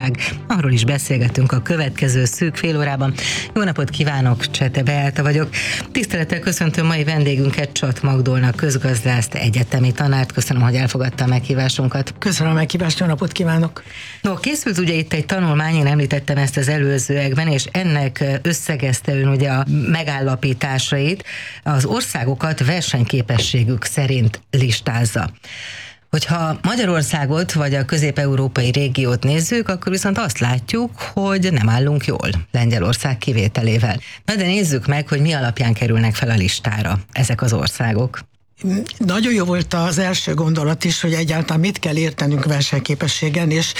gazdaság. Arról is beszélgetünk a következő szűk fél órában. Jó napot kívánok, Csete Beáta vagyok. Tisztelettel köszöntöm mai vendégünket, Csat Magdolna közgazdászt, egyetemi tanárt. Köszönöm, hogy elfogadta a meghívásunkat. Köszönöm a meghívást, jó napot kívánok! No, készült ugye itt egy tanulmány, én említettem ezt az előzőekben, és ennek összegezte ön ugye a megállapításait, az országokat versenyképességük szerint listázza. Hogyha Magyarországot vagy a közép-európai régiót nézzük, akkor viszont azt látjuk, hogy nem állunk jól, Lengyelország kivételével. Na de nézzük meg, hogy mi alapján kerülnek fel a listára ezek az országok. Nagyon jó volt az első gondolat is, hogy egyáltalán mit kell értenünk versenyképességen, és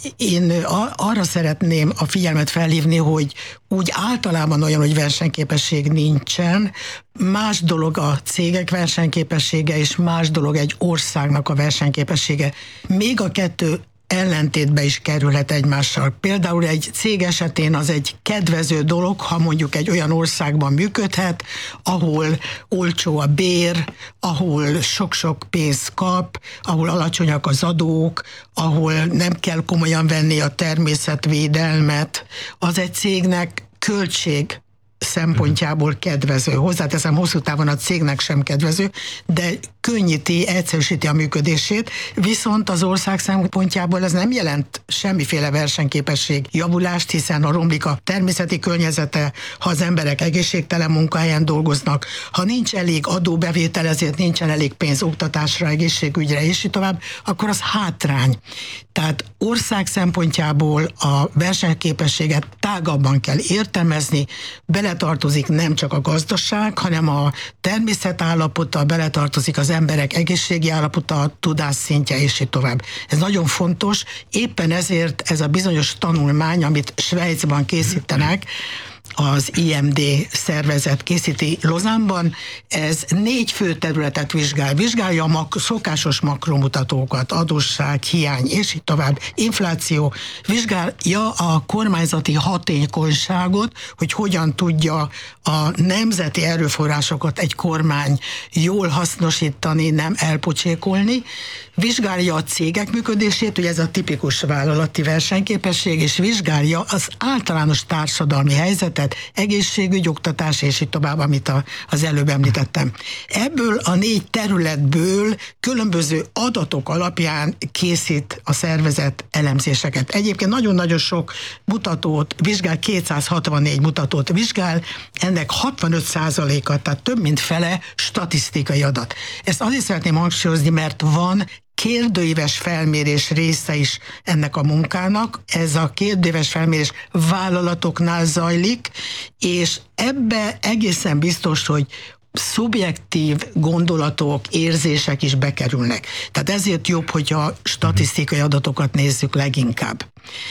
én arra szeretném a figyelmet felhívni, hogy úgy általában olyan, hogy versenyképesség nincsen, más dolog a cégek versenyképessége, és más dolog egy országnak a versenyképessége. Még a kettő ellentétbe is kerülhet egymással. Például egy cég esetén az egy kedvező dolog, ha mondjuk egy olyan országban működhet, ahol olcsó a bér, ahol sok-sok pénzt kap, ahol alacsonyak az adók, ahol nem kell komolyan venni a természetvédelmet. Az egy cégnek költség szempontjából kedvező. Hozzáteszem, hosszú távon a cégnek sem kedvező, de könnyíti, egyszerűsíti a működését, viszont az ország szempontjából ez nem jelent semmiféle versenyképesség javulást, hiszen ha romlik a természeti környezete, ha az emberek egészségtelen munkahelyen dolgoznak, ha nincs elég adóbevétel, ezért nincsen elég pénz oktatásra, egészségügyre, és így tovább, akkor az hátrány. Tehát ország szempontjából a versenyképességet tágabban kell értelmezni, beletartozik nem csak a gazdaság, hanem a természet állapota, beletartozik az emberek egészségi állapota, a tudásszintje, és így tovább. Ez nagyon fontos, éppen ezért ez a bizonyos tanulmány, amit Svájcban készítenek, az IMD szervezet készíti Lausanne-ban, ez 4 fő területet vizsgál. Vizsgálja a szokásos makromutatókat, adósság, hiány, és így tovább, infláció. Vizsgálja a kormányzati hatékonyságot, hogy hogyan tudja a nemzeti erőforrásokat egy kormány jól hasznosítani, nem elpocsékolni. Vizsgálja a cégek működését, ugye ez a tipikus vállalati versenyképesség, és vizsgálja az általános társadalmi helyzetet, egészségügy, oktatás, és így tovább, amit az előbb említettem. Ebből a 4 területből különböző adatok alapján készít a szervezet elemzéseket. Egyébként nagyon-nagyon sok mutatót vizsgál, 264 mutatót vizsgál, ennek 65%-a, tehát több mint fele statisztikai adat. Ezt azért szeretném hangsúlyozni, mert van kérdőíves felmérés része is ennek a munkának. Ez a kérdőíves felmérés vállalatoknál zajlik, és ebbe egészen biztos, hogy szubjektív gondolatok, érzések is bekerülnek. Tehát ezért jobb, hogyha statisztikai adatokat nézzük leginkább.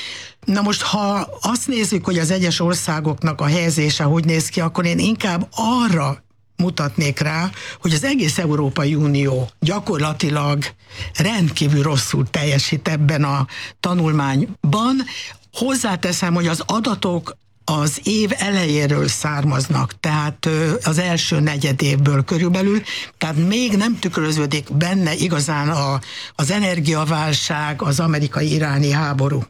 Na most, ha azt nézzük, hogy az egyes országoknak a helyezése hogy néz ki, akkor én inkább arra mutatnék rá, hogy az egész Európai Unió gyakorlatilag rendkívül rosszul teljesít ebben a tanulmányban. Hozzáteszem, hogy az adatok az év elejéről származnak, tehát az első negyedévből körülbelül, tehát még nem tükröződik benne igazán az energiaválság, az amerikai-iráni háború.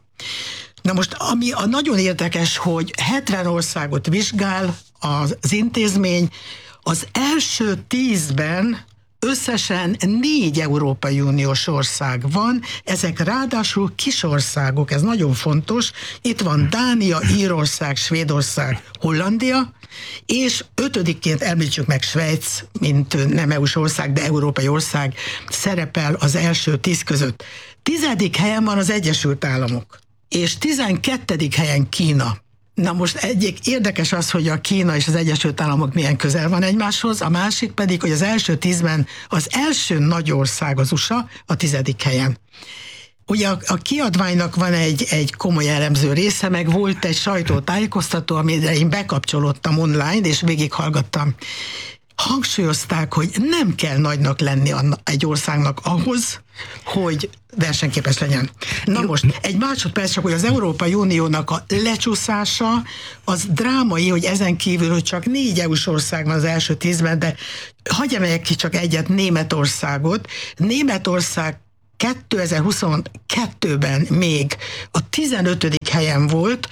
Na most, ami nagyon érdekes, hogy 70 országot vizsgál az intézmény, az első 10-ben összesen 4 Európai Uniós ország van, ezek ráadásul kis országok, ez nagyon fontos. Itt van Dánia, Írország, Svédország, Hollandia, és 5-ként említsük meg Svájc, mint nem EU-s ország, de európai ország szerepel az első 10 között. 10. helyen van az Egyesült Államok, és 12. helyen Kína. Na most egyik érdekes az, hogy a Kína és az Egyesült Államok milyen közel van egymáshoz, a másik pedig, hogy az első 10-ben az első nagy ország az USA a 10. helyen. Ugye a kiadványnak van egy komoly elemző része, meg volt egy sajtótájékoztató, amire én bekapcsolódtam online, és végighallgattam. Hangsúlyozták, hogy nem kell nagynak lenni egy országnak ahhoz, hogy versenyképes legyen. Na most, egy másodperc csak, hogy az Európai Uniónak a lecsúszása az drámai, hogy ezen kívül, hogy csak 4 EU-s ország van az első 10-ben, de hagyj emeljek ki csak egyet, Németországot. Németország 2022-ben még a 15. helyen volt,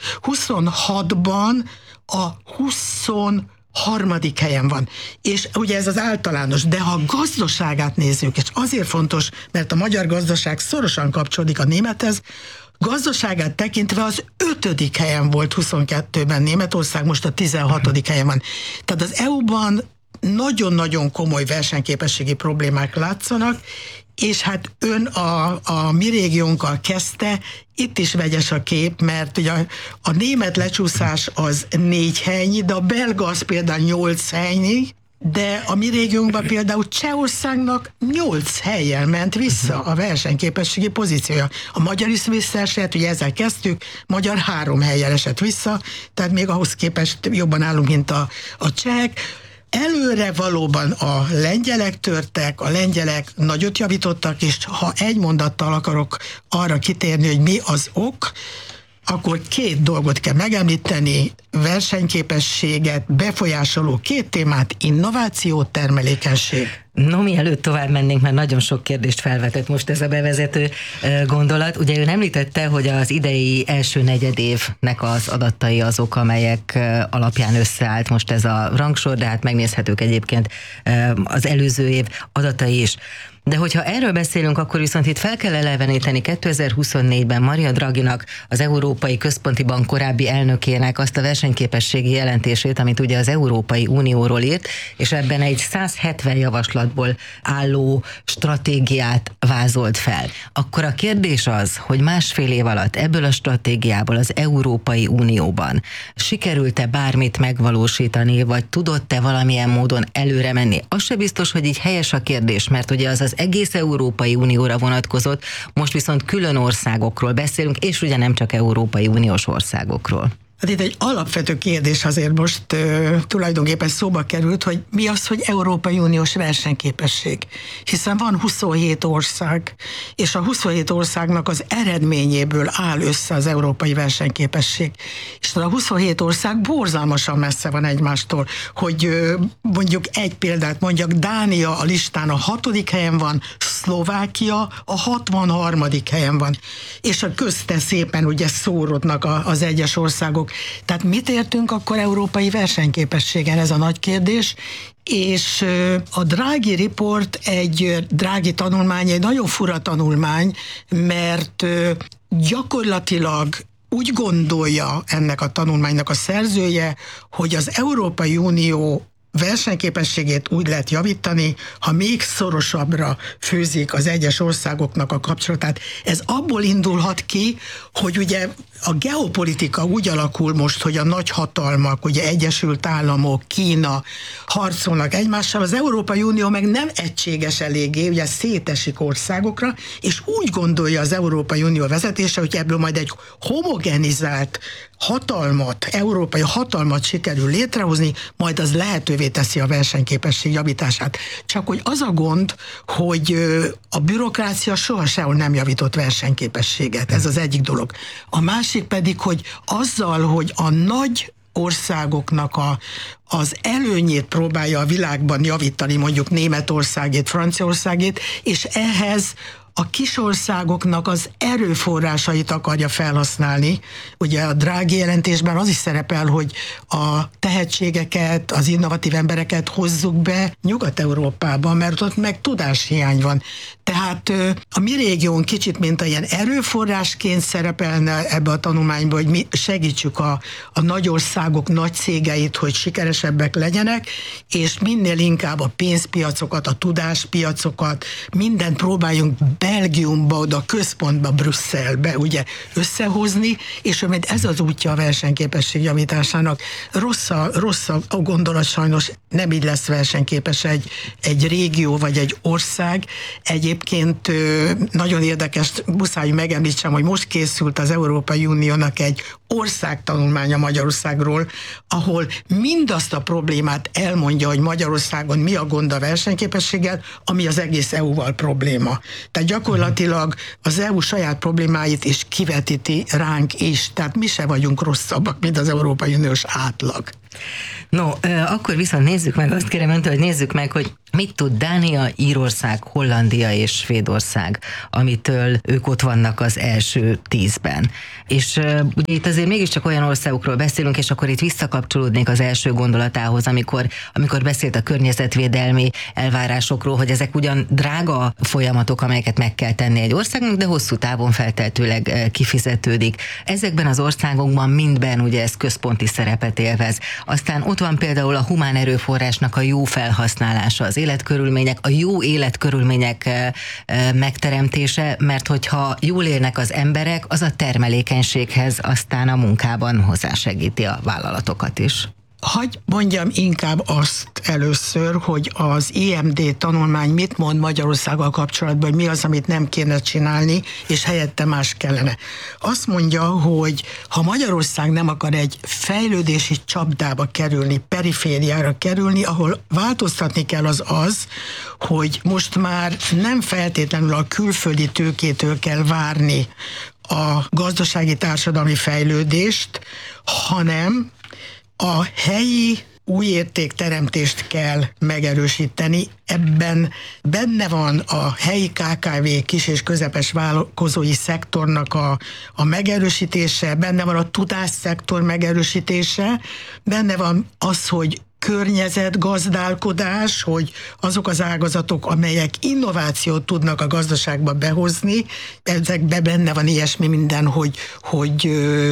26-ban a 23. helyen van. És ugye ez az általános, de ha a gazdaságát nézzük, és azért fontos, mert a magyar gazdaság szorosan kapcsolódik a némethez, gazdaságát tekintve az 5. helyen volt 22-ben Németország, most a 16. helyen van. Tehát az EU-ban nagyon-nagyon komoly versenyképességi problémák látszanak, és hát ön a mi régiónkkal kezdte, itt is vegyes a kép, mert ugye a német lecsúszás az 4 helynyi, de a belga az például 8 helynyi, de a mi régiónkban például Csehországnak 8 helyen ment vissza a versenyképességi pozíciója. A magyar is visszaesett, ugye ezzel kezdtük, magyar 3 helyen esett vissza, tehát még ahhoz képest jobban állunk, mint a csehek. Előre valóban a lengyelek törtek, a lengyelek nagyot javítottak, és ha egy mondattal akarok arra kitérni, hogy mi az ok, akkor 2 dolgot kell megemlíteni, versenyképességet befolyásoló 2 témát, innováció, termelékenység. No, mielőtt tovább mennénk, mert nagyon sok kérdést felvetett most ez a bevezető gondolat. Ugye ön említette, hogy az idei első negyedévnek az adatai azok, amelyek alapján összeállt most ez a rangsor, de hát megnézhetők egyébként az előző év adatai is. De hogyha erről beszélünk, akkor viszont itt fel kell eleveníteni 2024-ben Mario Draghinak, az Európai Központi Bank korábbi elnökének azt a versenyképességi jelentését, amit ugye az Európai Unióról írt, és ebben egy 170 javaslatból álló stratégiát vázolt fel. Akkor a kérdés az, hogy 1,5 év alatt ebből a stratégiából az Európai Unióban sikerült-e bármit megvalósítani, vagy tudott-e valamilyen módon előre menni? Az se biztos, hogy így helyes a kérdés, mert ugye az egész Európai Unióra vonatkozott, most viszont külön országokról beszélünk, és ugye nem csak Európai Uniós országokról. Hát itt egy alapvető kérdés azért most tulajdonképpen szóba került, hogy mi az, hogy Európai Uniós versenyképesség. Hiszen van 27 ország, és a 27 országnak az eredményéből áll össze az európai versenyképesség. És a 27 ország borzalmasan messze van egymástól, hogy mondjuk egy példát mondjak, Dánia a listán a 6. helyen van, Szlovákia a 63. helyen van. És a közte szépen ugye szórodnak az egyes országok. Tehát mit értünk akkor európai versenyképességen? Ez a nagy kérdés. És a Draghi Report egy Draghi tanulmány, egy nagyon fura tanulmány, mert gyakorlatilag úgy gondolja ennek a tanulmánynak a szerzője, hogy az Európai Unió versenyképességét úgy lehet javítani, ha még szorosabbra főzik az egyes országoknak a kapcsolatát. Ez abból indulhat ki, hogy ugye a geopolitika úgy alakul most, hogy a nagyhatalmak, ugye Egyesült Államok, Kína harcolnak egymással, az Európai Unió meg nem egységes eléggé, ugye szétesik országokra, és úgy gondolja az Európai Unió vezetése, hogy ebből majd egy homogenizált hatalmat, európai hatalmat sikerül létrehozni, majd az lehetővé teszi a versenyképesség javítását. Csak hogy az a gond, hogy a bürokrácia soha sehol nem javított versenyképességet. Ez az egyik dolog. A másik pedig, hogy azzal, hogy a nagy országoknak az előnyét próbálja a világban javítani, mondjuk Németországét, Franciaországét, és ehhez a kis országoknak az erőforrásait akarja felhasználni. Ugye a Draghi jelentésben az is szerepel, hogy a tehetségeket, az innovatív embereket hozzuk be Nyugat-Európába, mert ott meg tudáshiány van. Tehát a mi régión kicsit, mint ilyen erőforrásként szerepelne ebbe a tanulmányba, hogy mi segítsük a nagy országok, nagy cégeit, hogy sikeresebbek legyenek, és minél inkább a pénzpiacokat, a tudáspiacokat, mindent próbáljunk Belgiumba, oda a központba, Brüsszelbe ugye összehozni, és mert ez az útja a versenyképesség javításának. Rossz a gondolat, sajnos nem így lesz versenyképes egy régió vagy egy ország. Egyébként nagyon érdekes, muszáj megemlítsem, hogy most készült az Európai Uniónak egy országtanulmánya Magyarországról, ahol mindazt a problémát elmondja, hogy Magyarországon mi a gond a versenyképességgel, ami az egész EU-val probléma. Tehát gyakorlatilag az EU saját problémáit is kivetíti ránk is, tehát mi se vagyunk rosszabbak, mint az Európai Uniós átlag. No, akkor viszont nézzük meg, azt kérem öntől, hogy nézzük meg, hogy mit tud Dánia, Írország, Hollandia és Svédország, amitől ők ott vannak az első 10-ben. És ugye itt azért mégiscsak olyan országokról beszélünk, és akkor itt visszakapcsolódnék az első gondolatához, amikor beszélt a környezetvédelmi elvárásokról, hogy ezek ugyan drága folyamatok, amelyeket meg kell tenni egy országnak, de hosszú távon feltehetőleg kifizetődik. Ezekben az országokban mindben ugye ez központi szerepet élvez. Aztán ott van például a humán erőforrásnak a jó felhasználása, az életkörülmények, a jó életkörülmények megteremtése, mert hogyha jól élnek az emberek, az a termelékenységhez aztán a munkában hozzásegíti a vállalatokat is. Hagy mondjam inkább azt először, hogy az IMD tanulmány mit mond Magyarországgal kapcsolatban, hogy mi az, amit nem kéne csinálni, és helyette más kellene. Azt mondja, hogy ha Magyarország nem akar egy fejlődési csapdába kerülni, perifériára kerülni, ahol változtatni kell az, hogy most már nem feltétlenül a külföldi tőkétől kell várni a gazdasági társadalmi fejlődést, hanem a helyi új értékteremtést kell megerősíteni. Ebben benne van a helyi KKV kis és közepes vállalkozói szektornak a megerősítése, benne van a tudásszektor megerősítése, benne van az, hogy környezetgazdálkodás, hogy azok az ágazatok, amelyek innovációt tudnak a gazdaságba behozni, ezekben benne van ilyesmi minden, hogy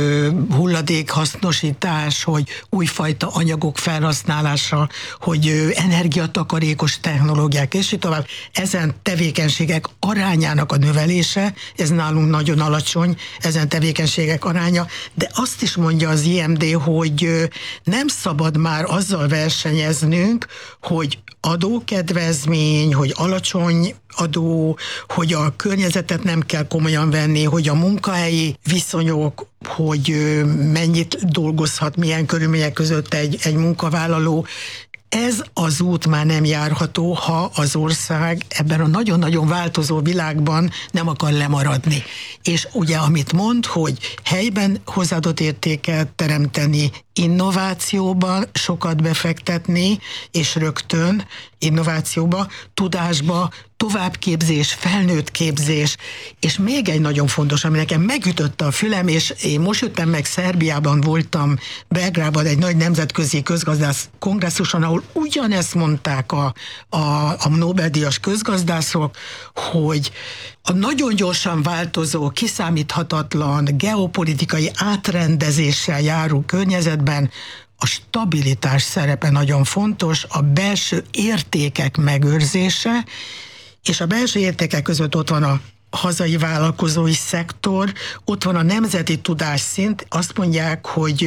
hulladékhasznosítás, hogy újfajta anyagok felhasználása, hogy energiatakarékos technológiák, és így tovább. Ezen tevékenységek arányának a növelése, ez nálunk nagyon alacsony, ezen tevékenységek aránya, de azt is mondja az IMD, hogy nem szabad már azzal versenyeznünk, hogy adókedvezmény, hogy alacsony adó, hogy a környezetet nem kell komolyan venni, hogy a munkahelyi viszonyok, hogy mennyit dolgozhat, milyen körülmények között egy munkavállaló. Ez az út már nem járható, ha az ország ebben a nagyon-nagyon változó világban nem akar lemaradni. És ugye amit mond, hogy helyben hozzáadott értéket teremteni, innovációban sokat befektetni, és rögtön innovációba, tudásba, továbbképzés, felnőtt képzés, és még egy nagyon fontos, ami nekem megütötte a fülem, és én most jöttem meg Szerbiában, voltam Belgrádban egy nagy nemzetközi közgazdász kongresszuson, ahol ugyanezt mondták a Nobel-díjas közgazdászok, hogy a nagyon gyorsan változó, kiszámíthatatlan geopolitikai átrendezéssel járó környezetben a stabilitás szerepe nagyon fontos, a belső értékek megőrzése, és a belső értékek között ott van a hazai vállalkozói szektor, ott van a nemzeti tudásszint, azt mondják, hogy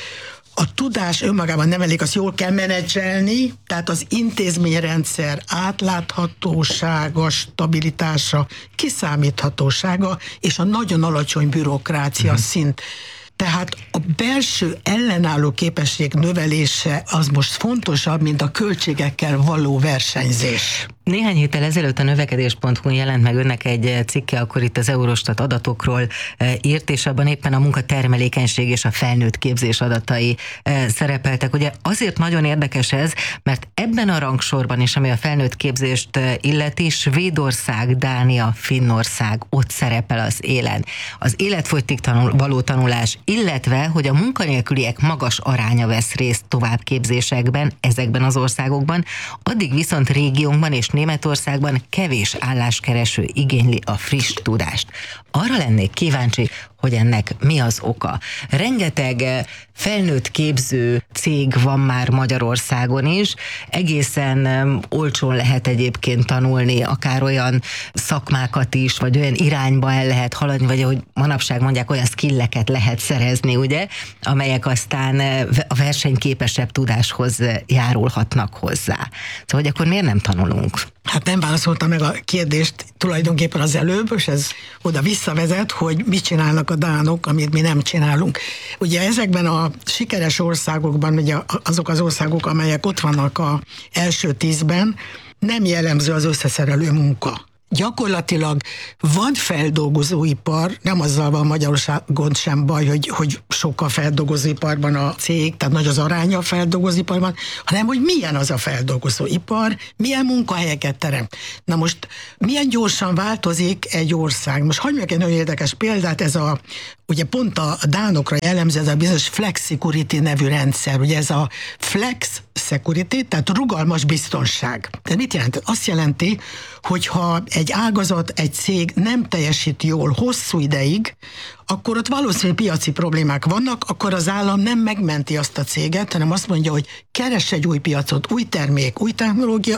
a tudás önmagában nem elég, azt jól kell menedzselni, tehát az intézményrendszer átláthatósága, stabilitása, kiszámíthatósága, és a nagyon alacsony bürokrácia szint. Tehát a belső ellenálló képesség növelése az most fontosabb, mint a költségekkel való versenyzés. Néhány héttel ezelőtt a növekedés.hu-n jelent meg önnek egy cikke, akkor itt az Eurostat adatokról írt, és abban éppen a munkatermelékenység és a felnőtt képzés adatai szerepeltek. Ugye azért nagyon érdekes ez, mert ebben a rangsorban is, ami a felnőtt képzést illeti, Svédország, Dánia, Finnország ott szerepel az élen. Az életfogytig való tanulás, illetve, hogy a munkanélküliek magas aránya vesz részt továbbképzésekben ezekben az országokban, addig viszont régiónkban és Németországban kevés álláskereső igényli a friss tudást. Arra lennék kíváncsi, hogy ennek mi az oka. Rengeteg felnőtt képző cég van már Magyarországon is, egészen olcsón lehet egyébként tanulni, akár olyan szakmákat is, vagy olyan irányba el lehet haladni, vagy ahogy manapság mondják, olyan skilleket lehet szerezni, ugye, amelyek aztán a versenyképesebb tudáshoz járulhatnak hozzá. Szóval, hogy akkor miért nem tanulunk? Hát nem válaszoltam meg a kérdést tulajdonképpen az előbb, és ez oda visszavezet, hogy mit csinálnak a dánok, amit mi nem csinálunk. Ugye ezekben a sikeres országokban, ugye azok az országok, amelyek ott vannak az első 10-ben, nem jellemző az összeszerelő munka. gyakorlatilag van feldolgozóipar, nem azzal van Magyarországon sem baj, hogy sokkal feldolgozóiparban a cég, tehát nagy az aránya a feldolgozóiparban, hanem hogy milyen az a feldolgozóipar, milyen munkahelyeket teremt. Na most milyen gyorsan változik egy ország. Most hagyj meg egy nagyon érdekes példát, ugye pont a dánokra jellemző ez a bizonyos Flex Security nevű rendszer, ugye ez a Flex Security, tehát rugalmas biztonság. Tehát mit jelent? Azt jelenti, hogyha egy ágazat, egy cég nem teljesít jól hosszú ideig, akkor ott valószínűleg piaci problémák vannak, akkor az állam nem megmenti azt a céget, hanem azt mondja, hogy keress egy új piacot, új termék, új technológia,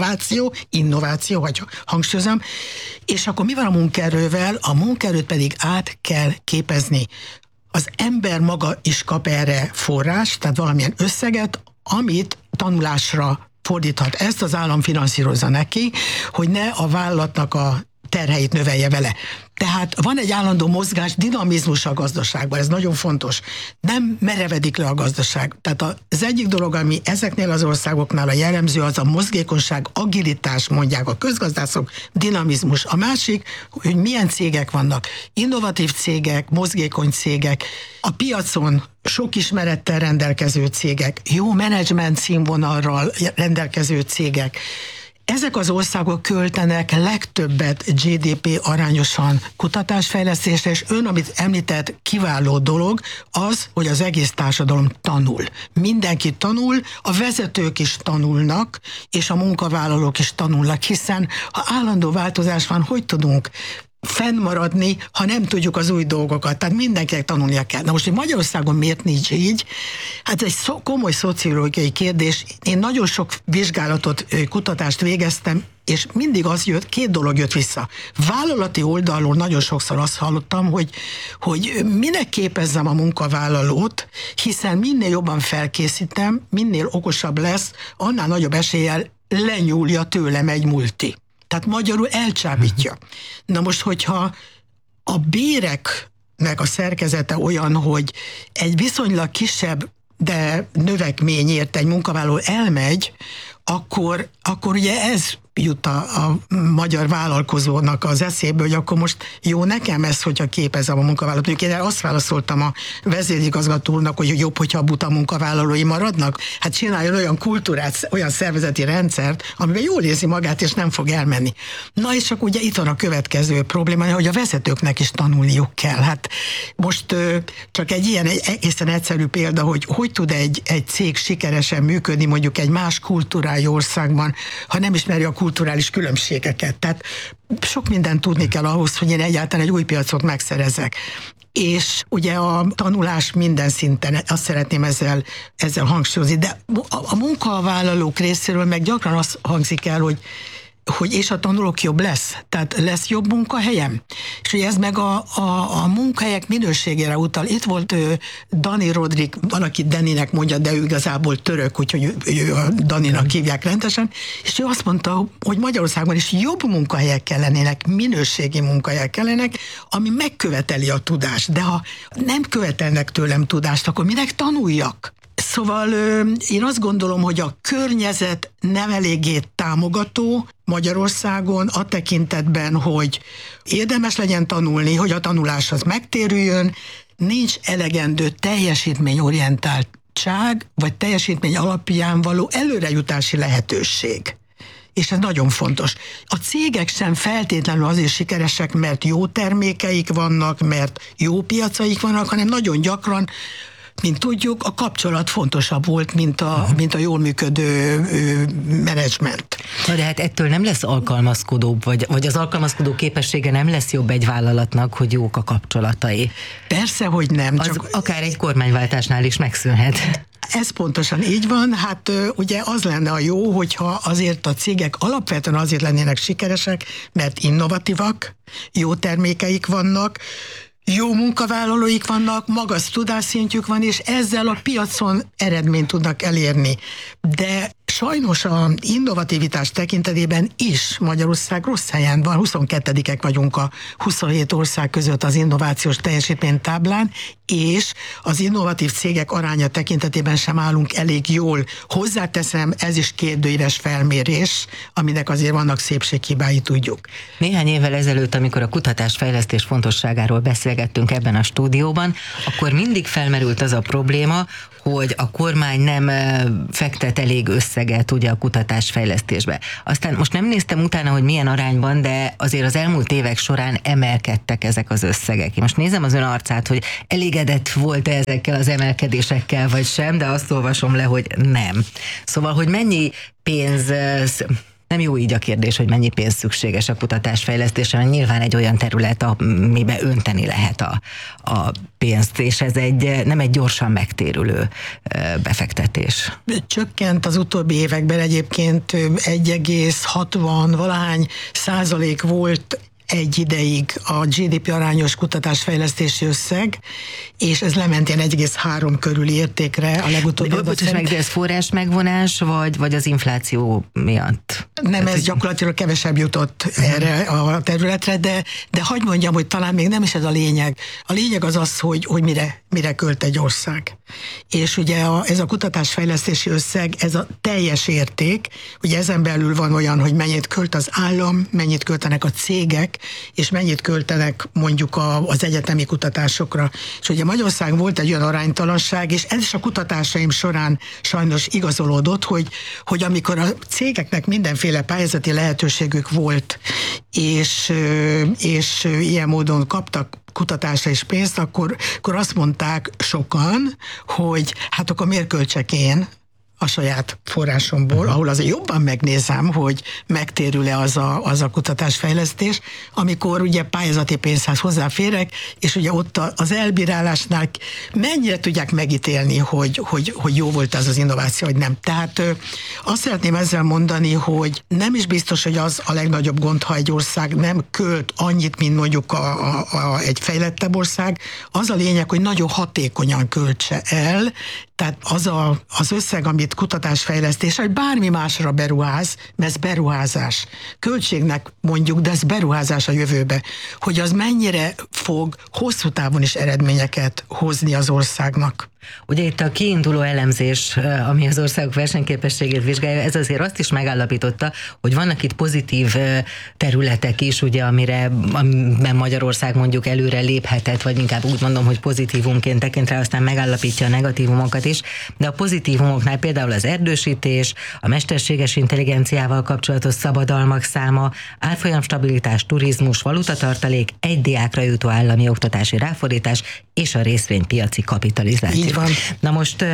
innováció, vagy hangsúlyozom, és akkor mi van a munkaerővel? A munkaerőt pedig át kell képezni. Az ember maga is kap erre forrás, tehát valamilyen összeget, amit tanulásra fordíthat. Ezt az állam finanszírozza neki, hogy ne a vállalatnak a terheit növelje vele. Tehát van egy állandó mozgás, dinamizmus a gazdaságban, ez nagyon fontos. Nem merevedik le a gazdaság. Tehát az egyik dolog, ami ezeknél az országoknál a jellemző, az a mozgékonyság, agilitás, mondják a közgazdászok, dinamizmus. A másik, hogy milyen cégek vannak. Innovatív cégek, mozgékony cégek, a piacon sok ismerettel rendelkező cégek, jó menedzsment színvonalral rendelkező cégek. Ezek az országok költenek legtöbbet GDP arányosan kutatásfejlesztésre, és amit említett, kiváló dolog az, hogy az egész társadalom tanul. Mindenki tanul, a vezetők is tanulnak, és a munkavállalók is tanulnak, hiszen ha állandó változás van, hogy tudunk fennmaradni, ha nem tudjuk az új dolgokat. Tehát mindenkinek tanulnia kell. Na most, hogy Magyarországon miért nincs így? Hát ez egy komoly szociológiai kérdés. Én nagyon sok vizsgálatot, kutatást végeztem, és mindig az jött, két dolog jött vissza. Vállalati oldalról nagyon sokszor azt hallottam, hogy minek képezzem a munkavállalót, hiszen minél jobban felkészítem, minél okosabb lesz, annál nagyobb eséllyel lenyúlja tőlem egy multi. Tehát magyarul elcsábítja. Na most, hogyha a béreknek a szerkezete olyan, hogy egy viszonylag kisebb, de növekményért egy munkavállaló elmegy, akkor ugye ez jut a magyar vállalkozónak az eszébe, hogy akkor most jó nekem ez, hogyha képezem a munkavállalót. Én azt válaszoltam a vezérigazgatónak, hogy jobb, hogyha a buta munkavállalói maradnak. Hát csináljon olyan kultúrát, olyan szervezeti rendszert, amiben jól érzi magát, és nem fog elmenni. Na és akkor ugye itt van a következő probléma, hogy a vezetőknek is tanulniuk kell. Hát most csak egy ilyen egészen egyszerű példa, hogy tud egy cég sikeresen működni mondjuk egy más kultúrájú országban, ha nem ismeri a kulturális különbségeket. Tehát sok mindent tudni kell ahhoz, hogy én egyáltalán egy új piacot megszerezek. És ugye a tanulás minden szinten, azt szeretném ezzel hangsúlyozni, de a munkavállalók részéről meg gyakran az hangzik el, hogy és a tanulók jobb lesz, tehát lesz jobb munkahelyem. És ugye ez meg a munkahelyek minőségére utal. Itt volt Dani Rodrik, valaki Daninek mondja, de ő igazából török, úgyhogy ő a Daninak hívják rendesen, és ő azt mondta, hogy Magyarországon is jobb munkahelyek kellenének, minőségi munkahelyek kellenek, ami megköveteli a tudást. De ha nem követelnek tőlem tudást, akkor minek tanuljak? Szóval én azt gondolom, hogy a környezet nem eléggé támogató Magyarországon a tekintetben, hogy érdemes legyen tanulni, hogy a tanulás az megtérüljön, nincs elegendő teljesítményorientáltság, vagy teljesítmény alapján való előrejutási lehetőség. És ez nagyon fontos. A cégek sem feltétlenül azért sikeresek, mert jó termékeik vannak, mert jó piacaik vannak, hanem nagyon gyakran, mint tudjuk, a kapcsolat fontosabb volt, mint a jól működő menedzsment. De hát ettől nem lesz alkalmazkodóbb, vagy az alkalmazkodó képessége nem lesz jobb egy vállalatnak, hogy jók a kapcsolatai. Persze, hogy nem. Az csak akár egy kormányváltásnál is megszűnhet. Ez pontosan így van, hát ugye az lenne a jó, hogyha azért a cégek alapvetően azért lennének sikeresek, mert innovatívak, jó termékeik vannak, jó munkavállalóik vannak, magas tudásszintjük van, és ezzel a piacon eredményt tudnak elérni. De sajnos a innovativitás tekintetében is Magyarország rossz helyen van, 22-ek vagyunk a 27 ország között az innovációs teljesítménytáblán, és az innovatív cégek aránya tekintetében sem állunk elég jól. Hozzáteszem, ez is kérdőíves felmérés, aminek azért vannak szépséghibái, tudjuk. Néhány évvel ezelőtt, amikor a kutatásfejlesztés fontosságáról beszélgettünk ebben a stúdióban, akkor mindig felmerült az a probléma, hogy a kormány nem fektet elég összeget ugye a kutatásfejlesztésbe. Aztán most nem néztem utána, hogy milyen arányban, de azért az elmúlt évek során emelkedtek ezek az összegek. Én most nézem az ön arcát, hogy elégedett volt ezekkel az emelkedésekkel, vagy sem, de azt olvasom le, hogy nem. Szóval, hogy mennyi pénz... Nem jó így a kérdés, hogy mennyi pénz szükséges a kutatásfejlesztésre, mert nyilván egy olyan terület, amiben önteni lehet a pénzt, és ez nem egy gyorsan megtérülő befektetés. Csökkent az utóbbi években egyébként 1,60 valahány % volt egy ideig a GDP arányos kutatásfejlesztési összeg, és ez lement ilyen 1,3 körüli értékre a legutóbbi adat szerint. De ez forrás megvonás, vagy az infláció miatt? Nem, ez gyakorlatilag kevesebb jutott erre a területre, de hagyd mondjam, hogy talán még nem is ez a lényeg. A lényeg az az, hogy mire költ egy ország. És ugye ez a kutatásfejlesztési összeg, ez a teljes érték, ugye ezen belül van olyan, hogy mennyit költ az állam, mennyit költenek a cégek, és mennyit költenek mondjuk az egyetemi kutatásokra. És ugye Magyarországon volt egy olyan aránytalanság, és ez is a kutatásaim során sajnos igazolódott, hogy amikor a cégeknek mindenféle pályázati lehetőségük volt, és ilyen módon kaptak kutatásra is pénzt, akkor azt mondták sokan, hogy hát akkor miért költsek én a saját forrásomból, ahol azért jobban megnézem, hogy megtérül-e az a kutatásfejlesztés, amikor ugye pályázati pénzhez hozzáférek, és ugye ott az elbírálásnál mennyire tudják megítélni, hogy jó volt az az innováció, vagy nem. Tehát azt szeretném ezzel mondani, hogy nem is biztos, hogy az a legnagyobb gond, ha egy ország nem költ annyit, mint mondjuk egy fejlettebb ország. Az a lényeg, hogy nagyon hatékonyan költse el, tehát az összeg, amit kutatásfejlesztés, vagy bármi másra beruház, mert ez beruházás. Költségnek mondjuk, de ez beruházás a jövőbe, hogy az mennyire fog hosszú távon is eredményeket hozni az országnak. Ugye itt a kiinduló elemzés, ami az országok versenyképességét vizsgálja, ez azért azt is megállapította, hogy vannak itt pozitív területek is, ugye, amiben Magyarország mondjuk előre léphetett, vagy inkább úgy mondom, hogy pozitívumként tekint rá, aztán megállapítja a negatívumokat is, de a pozitívumoknál például az erdősítés, a mesterséges intelligenciával kapcsolatos szabadalmak száma, árfolyamstabilitás, turizmus, valutatartalék, egy diákra jutó állami oktatási ráfordítás és a részvénypiaci kapitalizáció. Na most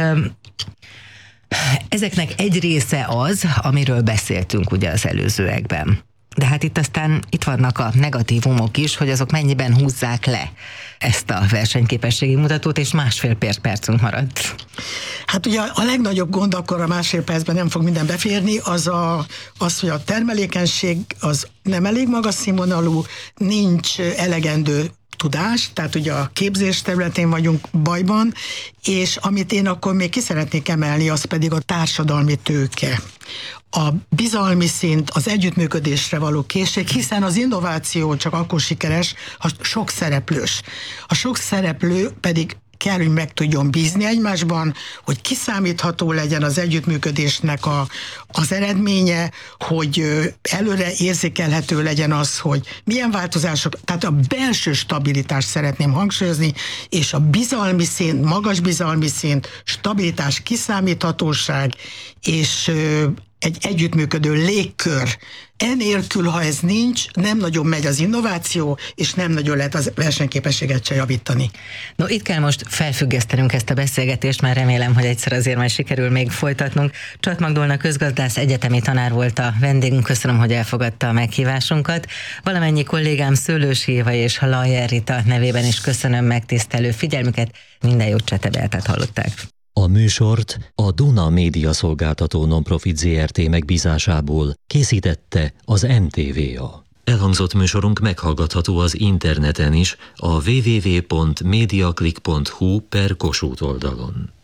ezeknek egy része az, amiről beszéltünk ugye az előzőekben. De hát itt vannak a negatívumok is, hogy azok mennyiben húzzák le ezt a versenyképességi mutatót, és másfél percünk maradt. Hát ugye a legnagyobb gond, akkor a másfél percben nem fog minden beférni, az, hogy a termelékenység az nem elég magas színvonalú, nincs elegendő tudás, tehát ugye a képzés területén vagyunk bajban, és amit én akkor még ki szeretnék emelni, az pedig a társadalmi tőke. A bizalmi szint, az együttműködésre való készség, hiszen az innováció csak akkor sikeres, ha sok szereplős. A sok szereplő pedig kell, hogy meg tudjon bízni egymásban, hogy kiszámítható legyen az együttműködésnek az eredménye, hogy előre érzékelhető legyen az, hogy milyen változások, tehát a belső stabilitást szeretném hangsúlyozni, és a bizalmi szint, magas bizalmi szint, stabilitás, kiszámíthatóság, és egy együttműködő légkör. Enélkül, ha ez nincs, nem nagyon megy az innováció, és nem nagyon lehet az versenyképességet se javítani. No, itt kell most felfüggesztenünk ezt a beszélgetést, már remélem, hogy egyszer azért majd sikerül még folytatnunk. Csat Magdolna közgazdász, egyetemi tanár volt a vendégünk, köszönöm, hogy elfogadta a meghívásunkat. Valamennyi kollégám Szőlősi Éva és Lajer Rita nevében is köszönöm megtisztelő figyelmüket, minden jót, Csete Beátát hallották. A műsort a Duna Média Szolgáltató Nonprofit Zrt. Megbízásából készítette az NTVA. Elhangzott műsorunk meghallgatható az interneten is a www.mediaclick.hu/Kossuth oldalon.